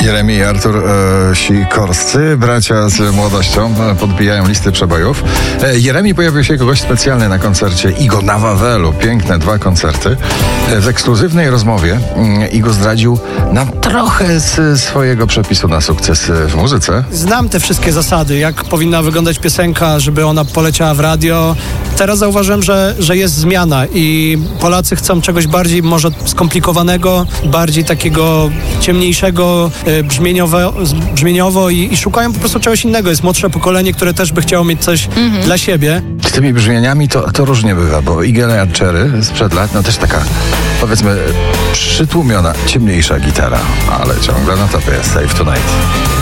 Jeremi i Artur Sikorscy, bracia z młodością, podbijają listy przebojów. Jeremi pojawił się jako gość specjalny na koncercie Igo na Wawelu. Piękne 2 koncerty. W ekskluzywnej rozmowie Igo zdradził nam trochę z swojego przepisu na sukces w muzyce. Znam te wszystkie zasady, jak powinna wyglądać piosenka, żeby ona poleciała w radio. Teraz zauważyłem, że jest zmiana i Polacy chcą czegoś bardziej może skomplikowanego, bardziej takiego ciemniejszego brzmieniowo i szukają po prostu czegoś innego. Jest młodsze pokolenie, które też by chciało mieć coś dla siebie. Z tymi brzmieniami to różnie bywa, bo Iggy Cherry sprzed lat, no też taka, powiedzmy, przytłumiona, ciemniejsza gitara, ale ciągle na topie jest Save Tonight.